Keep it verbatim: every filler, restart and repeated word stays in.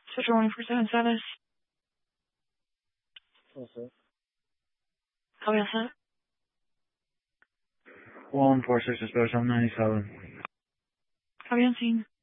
Switcher one four seven status. What's that? Copy all set. one four six, dispatch, I'm ninety-seven. Copy on scene.